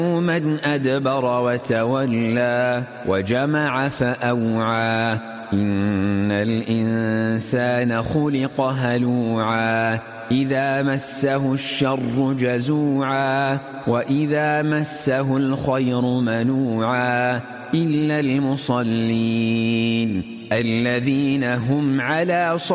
من أدبر وتولى وجمع فأوعى إن الإنسان خلق هلوعا إذا مسه الشر جزوعا وإذا مسه الخير منوعا إلا المصلين الذين هم على